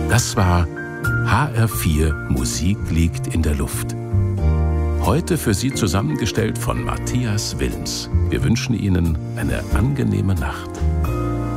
Das war HR4 Musik liegt in der Luft. Heute für Sie zusammengestellt von Matthias Willens. Wir wünschen Ihnen eine angenehme Nacht.